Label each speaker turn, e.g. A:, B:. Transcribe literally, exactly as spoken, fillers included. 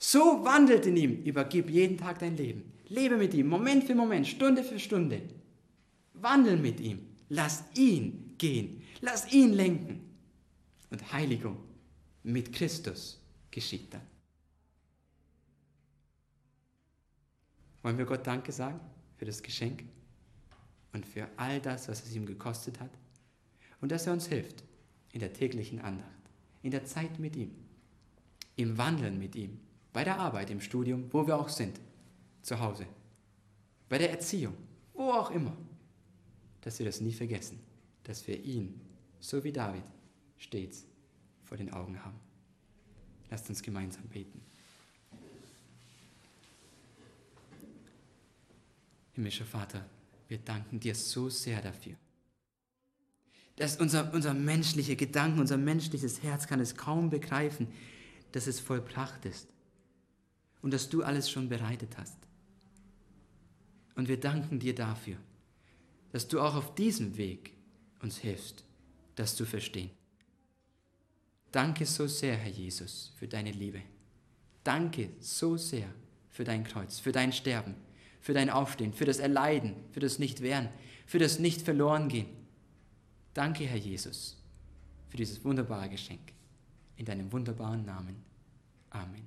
A: So wandelt in ihm, übergib jeden Tag dein Leben. Lebe mit ihm, Moment für Moment, Stunde für Stunde. Wandel mit ihm, lass ihn gehen, lass ihn lenken. Und Heiligung mit Christus geschieht dann. Wollen wir Gott Danke sagen für das Geschenk und für all das, was es ihm gekostet hat? Und dass er uns hilft in der täglichen Andacht, in der Zeit mit ihm, im Wandeln mit ihm, bei der Arbeit, im Studium, wo wir auch sind, zu Hause, bei der Erziehung, wo auch immer, dass wir das nie vergessen, dass wir ihn, so wie David, stets vor den Augen haben. Lasst uns gemeinsam beten. Himmlischer Vater, wir danken dir so sehr dafür, dass unser, unser menschliche Gedanken, unser menschliches Herz kann es kaum begreifen, dass es vollbracht ist und dass du alles schon bereitet hast. Und wir danken dir dafür, dass du auch auf diesem Weg uns hilfst, das zu verstehen. Danke so sehr, Herr Jesus, für deine Liebe. Danke so sehr für dein Kreuz, für dein Sterben, für dein Aufstehen, für das Erleiden, für das Nicht-Wehren, für das Nicht-Verloren-Gehen. Danke, Herr Jesus, für dieses wunderbare Geschenk. In deinem wunderbaren Namen. Amen.